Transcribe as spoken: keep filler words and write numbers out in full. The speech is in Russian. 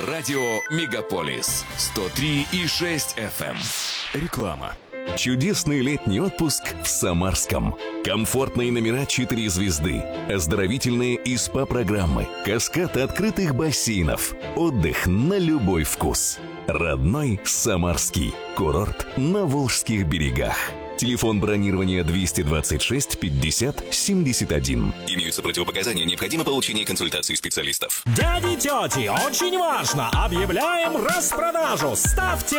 Радио Мегаполис сто три и шесть эф эм. Реклама. Чудесный летний отпуск в Самарском. Комфортные номера четыре звезды, оздоровительные и СПА-программы, каскад открытых бассейнов, отдых на любой вкус. Родной Самарский. Курорт на Волжских берегах. Телефон бронирования двести двадцать шесть пятьдесят семьдесят один. Имеются противопоказания, необходимо получение консультации специалистов. Дяди, тети, очень важно! Объявляем распродажу! Ставьте